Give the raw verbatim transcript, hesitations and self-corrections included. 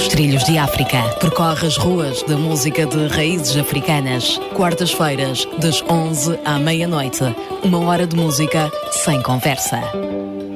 pelos trilhos de África. Percorre as ruas da música de raízes africanas. Quartas-feiras, das onze à meia-noite. Uma hora de música sem conversa.